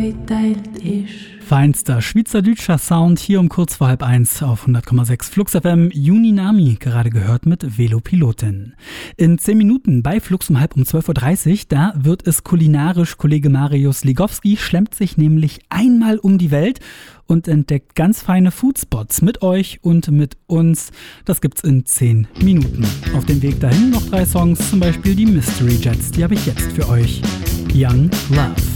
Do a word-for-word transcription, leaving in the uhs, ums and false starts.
Feinster schweizerdeutscher Sound hier um kurz vor halb eins auf hundert Komma sechs Flux F M. Juninami, gerade gehört mit Velopilotin. In zehn Minuten bei Flux um halb um zwölf Uhr dreißig, da wird es kulinarisch. Kollege Marius Ligowski schlemmt sich nämlich einmal um die Welt und entdeckt ganz feine Foodspots mit euch und mit uns. Das gibt's in zehn Minuten. Auf dem Weg dahin noch drei Songs, zum Beispiel die Mystery Jets, die habe ich jetzt für euch. Young Love.